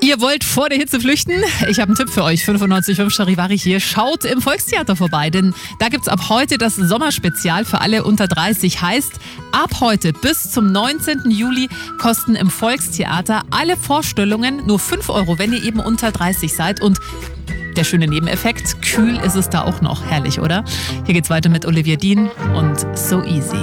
Ihr wollt vor der Hitze flüchten? Ich habe einen Tipp für euch. 95.5 Charivari hier. Schaut im Volkstheater vorbei, denn da gibt's ab heute das Sommerspezial für alle unter 30. Heißt, ab heute bis zum 19. Juli kosten im Volkstheater alle Vorstellungen nur 5 €, wenn ihr eben unter 30 seid. Und der schöne Nebeneffekt, kühl ist es da auch noch. Herrlich, oder? Hier geht's weiter mit Olivia Dean und So Easy.